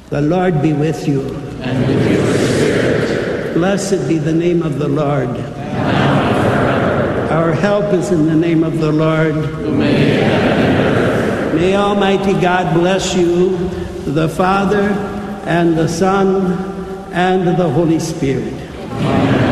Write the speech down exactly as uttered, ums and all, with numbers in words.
The Lord be with you. And with your spirit. Blessed be the name of the Lord. Now and forever. Our help is in the name of the Lord. Who made heaven and earth. May Almighty God bless you, the Father, and the Son, and the Holy Spirit. Amen.